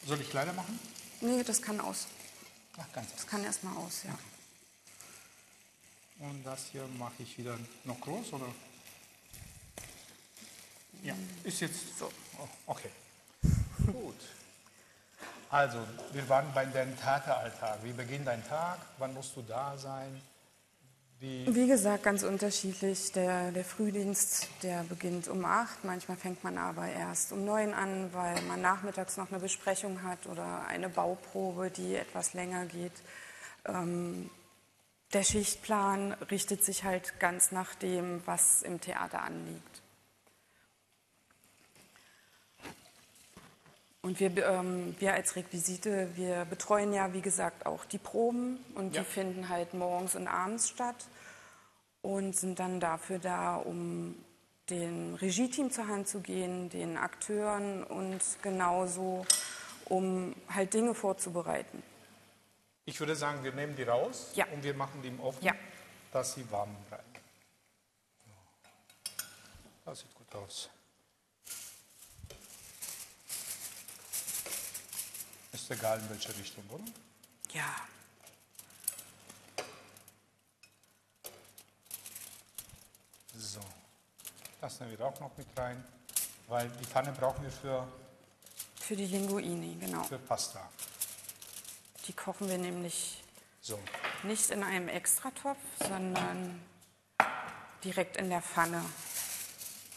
Soll ich kleiner machen? Nee, das kann aus. Ach, ganz Das kann erstmal aus, ja. Und das hier mache ich wieder noch groß, oder? Ja, ist jetzt so. Oh, okay. Gut. Also, wir waren bei deinem Tateralltag. Wie beginnt dein Tag? Wann musst du da sein? Wie gesagt, ganz unterschiedlich. Der Frühdienst, der beginnt um 8. Manchmal fängt man aber erst um 9 an, weil man nachmittags noch eine Besprechung hat oder eine Bauprobe, die etwas länger geht. Der Schichtplan richtet sich halt ganz nach dem, was im Theater anliegt. Und wir als Requisite, wir betreuen ja, wie gesagt, auch die Proben und die finden halt morgens und abends statt und sind dann dafür da, um dem Regie-Team zur Hand zu gehen, den Akteuren und genauso, um halt Dinge vorzubereiten. Ich würde sagen, wir nehmen die raus und wir machen die im Ofen, dass sie warm bleiben. Das sieht gut aus. Ist egal in welche Richtung, oder? Ja. So, das nehmen wir auch noch mit rein, weil die Pfanne brauchen wir für die Linguini, genau. Für Pasta. Die kochen wir nämlich nicht in einem Extratopf, sondern direkt in der Pfanne.